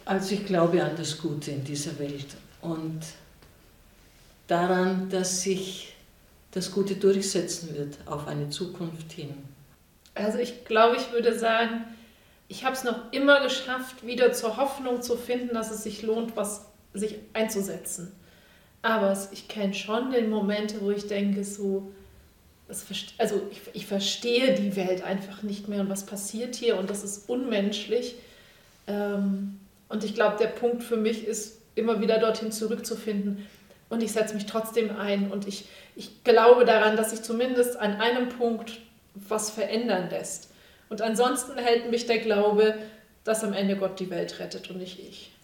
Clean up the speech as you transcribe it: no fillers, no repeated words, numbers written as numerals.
Also ich glaube an das Gute in dieser Welt und daran, dass sich das Gute durchsetzen wird auf eine Zukunft hin. Also ich glaube, ich würde sagen, ich habe es noch immer geschafft, wieder zur Hoffnung zu finden, dass es sich lohnt, sich einzusetzen. Aber ich kenne schon den Momente, wo ich denke, ich verstehe die Welt einfach nicht mehr und was passiert hier und das ist unmenschlich. Und ich glaube, der Punkt für mich ist, immer wieder dorthin zurückzufinden. Und ich setze mich trotzdem ein und ich glaube daran, dass sich zumindest an einem Punkt was verändern lässt. Und ansonsten hält mich der Glaube, dass am Ende Gott die Welt rettet und nicht ich.